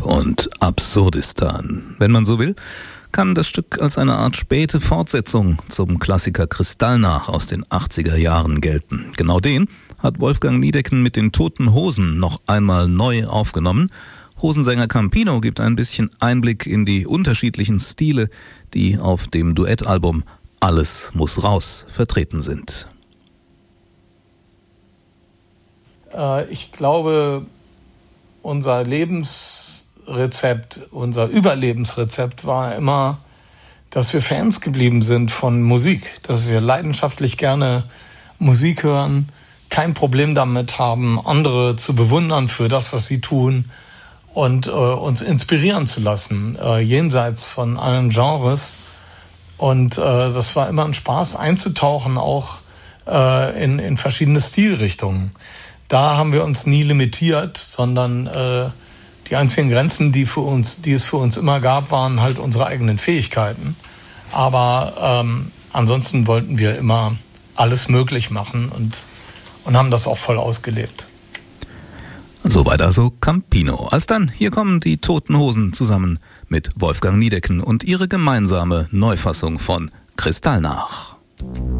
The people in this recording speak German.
und Absurdistan. Wenn man so will, kann das Stück als eine Art späte Fortsetzung zum Klassiker Kristallnach aus den 80er Jahren gelten. Genau den hat Wolfgang Niedecken mit den Toten Hosen noch einmal neu aufgenommen. Hosensänger Campino gibt ein bisschen Einblick in die unterschiedlichen Stile, die auf dem Duettalbum Alles muss raus vertreten sind. Ich glaube, unser Lebensrezept, unser Überlebensrezept war immer, dass wir Fans geblieben sind von Musik, dass wir leidenschaftlich gerne Musik hören, kein Problem damit haben, andere zu bewundern für das, was sie tun und uns inspirieren zu lassen, jenseits von allen Genres. Und das war immer ein Spaß, einzutauchen, auch in verschiedene Stilrichtungen. Da haben wir uns nie limitiert, sondern die einzigen Grenzen, die es für uns immer gab, waren halt unsere eigenen Fähigkeiten. Aber ansonsten wollten wir immer alles möglich machen und haben das auch voll ausgelebt. Soweit also Campino. Alsdann, hier kommen die Toten Hosen zusammen mit Wolfgang Niedecken und ihre gemeinsame Neufassung von Kristallnach.